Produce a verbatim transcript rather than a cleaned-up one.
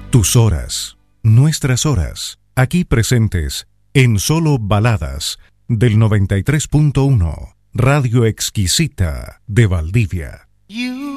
Tus horas, nuestras horas, aquí presentes en Solo Baladas del noventa y tres punto uno, Radio Exquisita de Valdivia. You